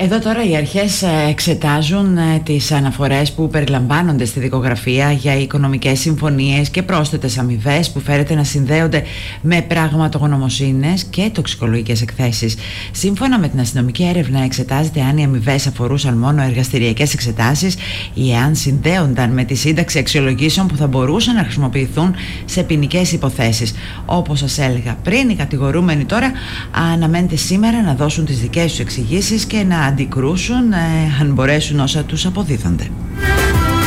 Εδώ τώρα οι αρχές εξετάζουν τις αναφορές που περιλαμβάνονται στη δικογραφία για οικονομικές συμφωνίες και πρόσθετες αμοιβές που φέρεται να συνδέονται με πραγματογνωμοσύνες και τοξικολογικές εκθέσεις. Σύμφωνα με την αστυνομική έρευνα, εξετάζεται αν οι αμοιβές αφορούσαν μόνο εργαστηριακές εξετάσεις ή αν συνδέονταν με τη σύνταξη αξιολογήσεων που θα μπορούσαν να χρησιμοποιηθούν σε ποινικές υποθέσεις. Όπως σας έλεγα πριν, οι κατηγορούμενοι τώρα αναμένεται σήμερα να δώσουν τις δικές τους εξηγήσεις και να αντικρούσουν αν μπορέσουν όσα τους αποδίδονται.